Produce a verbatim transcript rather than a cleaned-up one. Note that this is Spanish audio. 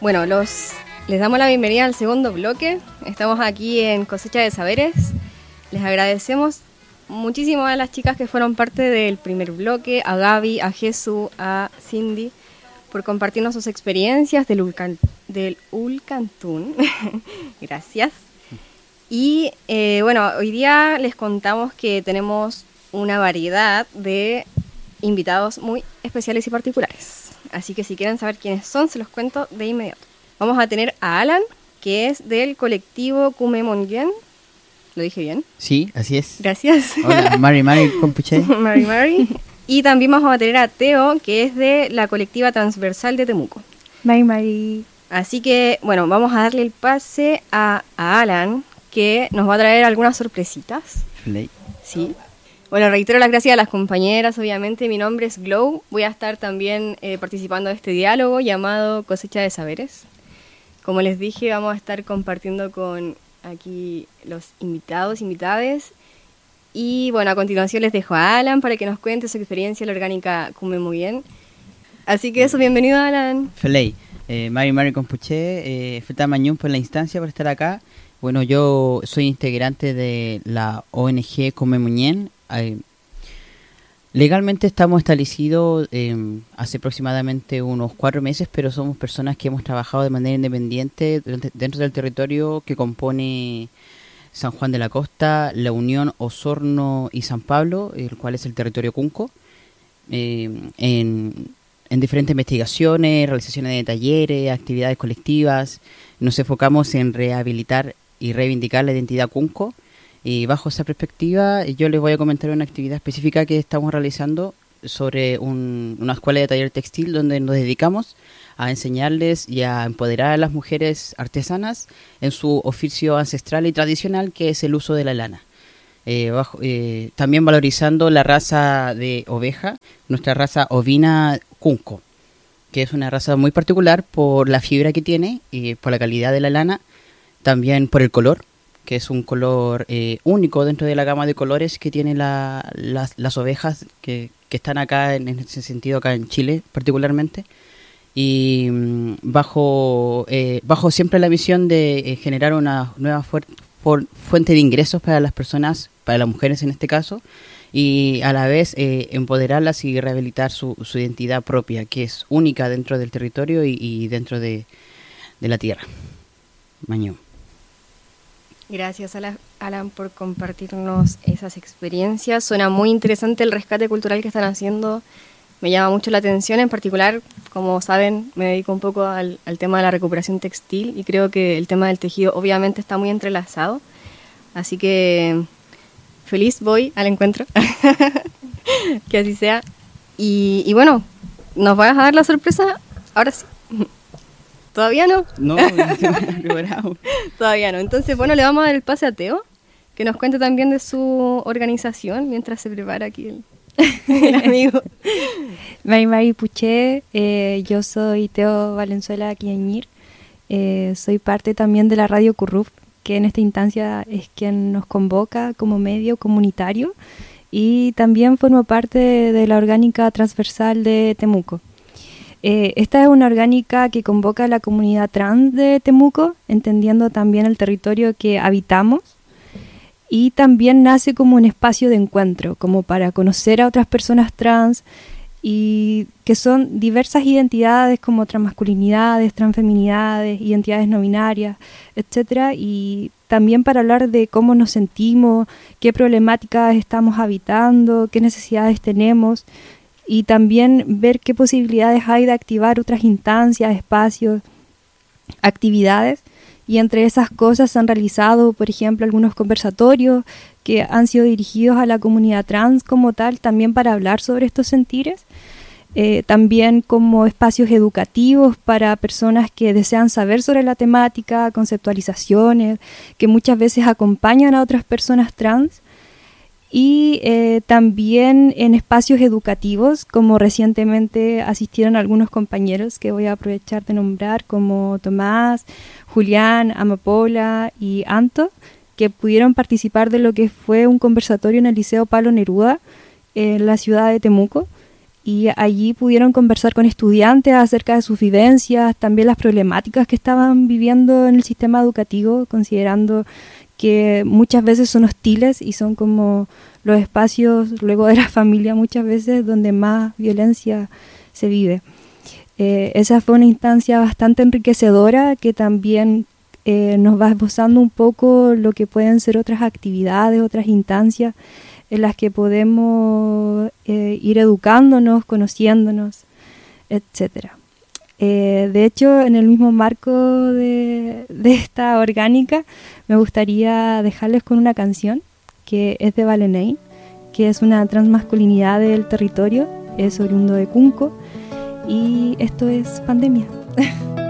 Bueno, los, les damos la bienvenida al segundo bloque. Estamos aquí en Cosecha de Saberes. Les agradecemos muchísimo a las chicas que fueron parte del primer bloque, a Gaby, a Jesús, a Cindy, por compartirnos sus experiencias del, Ulcan, del Ulcantún. Gracias. Y eh, bueno, hoy día les contamos que tenemos una variedad de invitados muy especiales y particulares. Así que si quieren saber quiénes son, se los cuento de inmediato. Vamos a tener a Alan, que es del colectivo Kumemongen. ¿Lo dije bien? Sí, así es. Gracias. Hola, Mari Mari Compuche. Mari Mari. Y también vamos a tener a Teo, que es de la colectiva transversal de Temuco. Mari Mari. Así que, bueno, vamos a darle el pase a, a Alan, que nos va a traer algunas sorpresitas. Ley. Sí. Bueno, reitero las gracias a las compañeras, obviamente. Mi nombre es Glow. Voy a estar también eh, participando de este diálogo llamado Cosecha de Saberes. Como les dije, vamos a estar compartiendo con aquí los invitados, invitades. Y bueno, a continuación les dejo a Alan para que nos cuente su experiencia en la orgánica Kume muy bien. Así que eso, bienvenido Alan. Feley, eh, Mari Mari Compuche, eh, Feta Mañún por la instancia, por estar acá. Bueno, yo soy integrante de la O N G Kume Muñén. Eh, legalmente estamos establecidos eh, hace aproximadamente unos cuatro meses, pero somos personas que hemos trabajado de manera independiente dentro del territorio que compone San Juan de la Costa, La Unión, Osorno y San Pablo, el cual es el territorio Cunco, eh, en, en diferentes investigaciones, realizaciones de talleres, actividades colectivas. Nos enfocamos en rehabilitar y reivindicar la identidad Cunco. Y bajo esa perspectiva, yo les voy a comentar una actividad específica que estamos realizando sobre un, una escuela de taller textil donde nos dedicamos a enseñarles y a empoderar a las mujeres artesanas en su oficio ancestral y tradicional, que es el uso de la lana. Eh, bajo, eh, también valorizando la raza de oveja, nuestra raza ovina Cunco, que es una raza muy particular por la fibra que tiene y por la calidad de la lana, también por el color, que es un color eh, único dentro de la gama de colores que tienen la, las, las ovejas que, que están acá, en, en ese sentido, acá en Chile particularmente. Y mmm, bajo, eh, bajo siempre la misión de eh, generar una nueva fu- fu- fuente de ingresos para las personas, para las mujeres en este caso, y a la vez eh, empoderarlas y rehabilitar su, su identidad propia, que es única dentro del territorio y, y dentro de, de la tierra. Maño. Gracias, Alan, por compartirnos esas experiencias. Suena muy interesante el rescate cultural que están haciendo. Me llama mucho la atención. En particular, como saben, me dedico un poco al, al tema de la recuperación textil y creo que el tema del tejido obviamente está muy entrelazado. Así que feliz voy al encuentro. Que así sea. Y, y bueno, ¿nos vas a dar la sorpresa? Ahora sí. ¿Todavía no? No, no se me ha preparado. Todavía no. Entonces, bueno, le vamos a dar el pase a Teo, que nos cuente también de su organización mientras se prepara aquí el, el amigo. Mari Mari Puché, eh, yo soy Teo Valenzuela Quiañir, eh, soy parte también de la Radio Curruf, que en esta instancia es quien nos convoca como medio comunitario, y también formo parte de, de la orgánica transversal de Temuco. Eh, esta es una orgánica que convoca a la comunidad trans de Temuco, entendiendo también el territorio que habitamos, y también nace como un espacio de encuentro, como para conocer a otras personas trans, y que son diversas identidades como transmasculinidades, transfeminidades, identidades no binarias, etcétera, y también para hablar de cómo nos sentimos, qué problemáticas estamos habitando, qué necesidades tenemos, y también ver qué posibilidades hay de activar otras instancias, espacios, actividades. Y entre esas cosas se han realizado, por ejemplo, algunos conversatorios que han sido dirigidos a la comunidad trans como tal, también para hablar sobre estos sentires. Eh, también como espacios educativos para personas que desean saber sobre la temática, conceptualizaciones, que muchas veces acompañan a otras personas trans. Y eh, también en espacios educativos, como recientemente asistieron algunos compañeros que voy a aprovechar de nombrar, como Tomás, Julián, Amapola y Anto, que pudieron participar de lo que fue un conversatorio en el Liceo Pablo Neruda, en la ciudad de Temuco. y allí pudieron conversar con estudiantes acerca de sus vivencias, también las problemáticas que estaban viviendo en el sistema educativo, considerando que muchas veces son hostiles y son como los espacios, luego de la familia muchas veces, donde más violencia se vive. Eh, esa fue una instancia bastante enriquecedora que también eh, nos va esbozando un poco lo que pueden ser otras actividades, otras instancias en las que podemos eh, ir educándonos, conociéndonos, etcétera. Eh, de hecho, en el mismo marco de, de esta orgánica, me gustaría dejarles con una canción que es de Balenein, que es una transmasculinidad del territorio, es oriundo de Cunco, y esto es Pandemia.